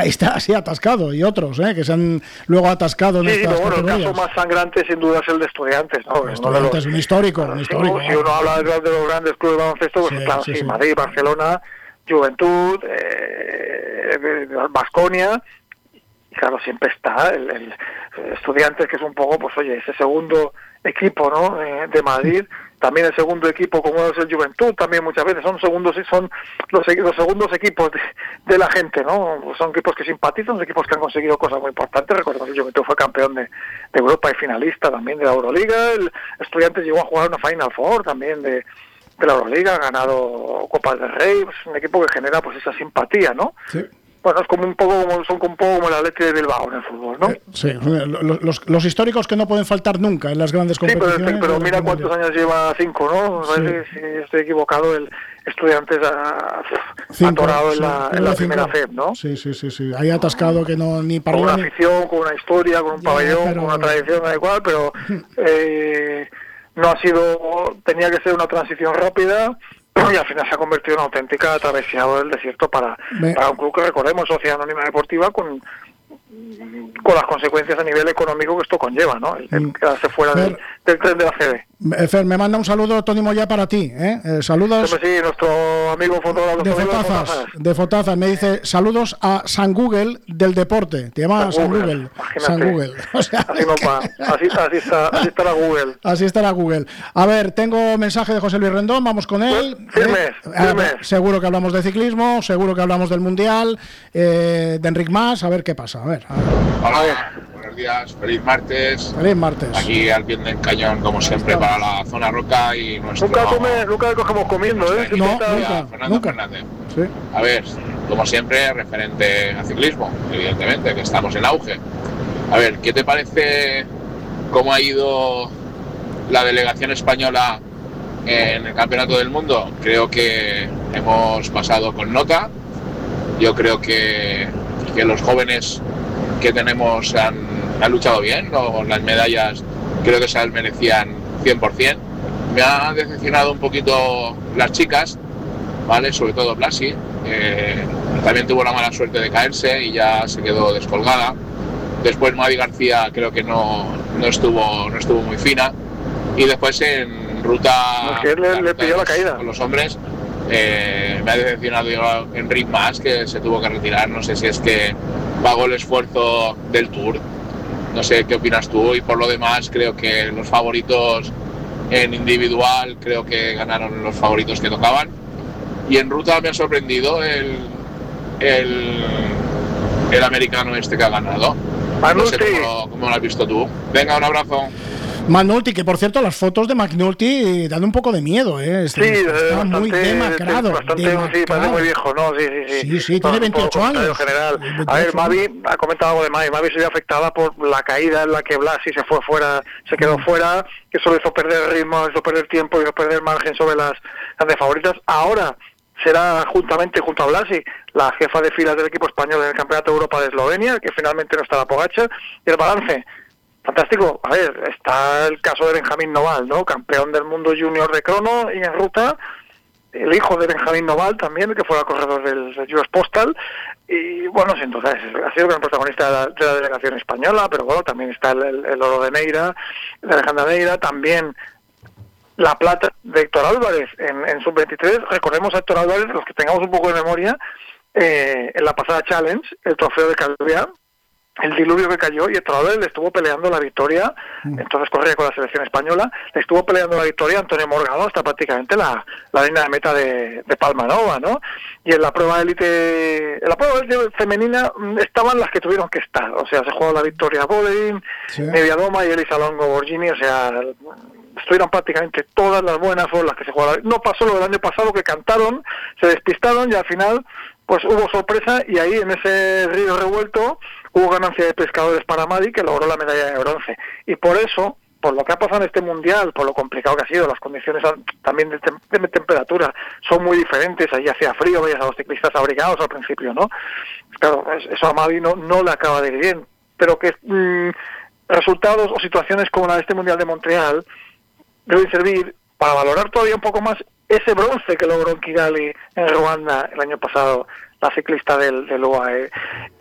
ahí está así atascado, y otros que se han luego atascado en estas pero categorías. el caso más sangrante sin duda es el de Estudiantes, ¿no? Estudiantes, un histórico. Si uno habla de los grandes clubes de baloncesto, pues claro, sí, Madrid, Barcelona, Juventud, Baskonia, y claro, siempre está el Estudiantes, que es un poco, pues oye, ese segundo equipo, ¿no? De Madrid, también el segundo equipo, como es el Juventud, también muchas veces son los segundos equipos de la gente, ¿no? Son equipos que simpatizan, son equipos que han conseguido cosas muy importantes. Recordemos que el Juventud fue campeón de Europa y finalista también de la Euroliga. El Estudiantes llegó a jugar una Final Four también de la Euroliga, ha ganado Copas del Rey. Es un equipo que genera pues esa simpatía, ¿no? Sí. Bueno, es como un poco como el Athletic de Bilbao en el fútbol, ¿no? Sí, los históricos que no pueden faltar nunca en las grandes competiciones. Sí, pero mira cuántos años lleva, 5, ¿no? Sí. Si estoy equivocado, el Estudiantes ha atorado en la primera FEB, ¿no? Sí. Ahí atascado que no ni para con una afición, con una historia, con un pabellón, con una tradición adecuada, pero no ha sido, tenía que ser una transición rápida. Y al final se ha convertido en una auténtica travesía del desierto para un club que, recordemos, Sociedad Anónima Deportiva, con las consecuencias a nivel económico que esto conlleva, ¿no? El quedarse fuera del tren de la CB. Fer, me manda un saludo Tony Moya para ti, saludos. Sí, nuestro amigo fotógrafo de Fotazas, me dice saludos a San Google del deporte. Te llama San Google. San Google. O sea, así no va. Así está la Google. Así está la Google. A ver, tengo mensaje de José Luis Rendón, vamos con él. Firmes. Seguro que hablamos de ciclismo, seguro que hablamos del Mundial, de Enric Mas, a ver qué pasa. A ver. Hola, buenos días, feliz martes. Feliz martes. Aquí al pie del cañón, como siempre, para la zona roca y nuestro... Nunca cogemos comiendo, ¿eh? Nunca. Fernández. Sí. A ver, como siempre, referente a ciclismo, evidentemente, que estamos en auge. A ver, ¿qué te parece cómo ha ido la delegación española en el Campeonato del Mundo? Creo que hemos pasado con nota. Yo creo que los jóvenes que tenemos han luchado bien, ¿no? Las medallas creo que se las merecían 100%. Me ha decepcionado un poquito las chicas, ¿vale? Sobre todo Blasi, también tuvo la mala suerte de caerse y ya se quedó descolgada. Después Mavi García creo que no estuvo muy fina, y después en ruta, le pilló la caída con los hombres. Me ha decepcionado Enric Mas, que se tuvo que retirar. No sé si es que pagó el esfuerzo del Tour, no sé qué opinas tú. Y por lo demás creo que los favoritos en individual, creo que ganaron los favoritos que tocaban, y en ruta me ha sorprendido el americano este que ha ganado. No sé cómo lo has visto tú. Venga, un abrazo. McNulty, que por cierto las fotos de McNulty dan un poco de miedo, está muy demacrado. Sí, parece muy viejo, ¿no? Sí, tiene 28 años. En general. A ver, Mavi, ha comentado algo de Mavi. Mavi se vio afectada por la caída en la que Blasi se quedó fuera, que eso le hizo perder ritmo, hizo perder tiempo, hizo perder margen sobre las grandes favoritas. Ahora será junto a Blasi la jefa de filas del equipo español en el Campeonato de Europa de Eslovenia, que finalmente no estará Pogačar, y el balance fantástico. A ver, está el caso de Benjamín Noval, ¿no? Campeón del mundo junior de crono y en ruta, el hijo de Benjamín Noval también, que fuera corredor del US Postal, y bueno, sin duda ha sido el gran protagonista de la delegación española, pero bueno, también está el oro de Neira, de Alejandra Neira, también la plata de Héctor Álvarez en sub-23. Recordemos a Héctor Álvarez, los que tengamos un poco de memoria, en la pasada Challenge, el trofeo de Calviá, el diluvio que cayó, y Héctor Álvarez le estuvo peleando la victoria, entonces corría con la selección española, le estuvo peleando la victoria a Antonio Morgado hasta prácticamente la línea de meta de Palma Nova, ¿no? Y en la prueba élite femenina estaban las que tuvieron que estar, o sea, se jugó la victoria Boleyn, Neviadoma y Elisa Longo Borgini, o sea, estuvieron prácticamente todas las buenas, fueron las que se jugaron. No pasó lo del año pasado, que cantaron, se despistaron y al final pues hubo sorpresa, y ahí en ese río revuelto hubo ganancia de pescadores para Madi, que logró la medalla de bronce. Y por eso, por lo que ha pasado en este mundial, por lo complicado que ha sido, las condiciones también de temperatura son muy diferentes. Ahí hacía frío, veías a los ciclistas abrigados al principio, ¿no? Claro, eso a Madi no le acaba de ir bien, pero que resultados o situaciones como la de este mundial de Montreal deben servir para valorar todavía un poco más ese bronce que logró en Kigali, en Ruanda, el año pasado, la ciclista del UAE.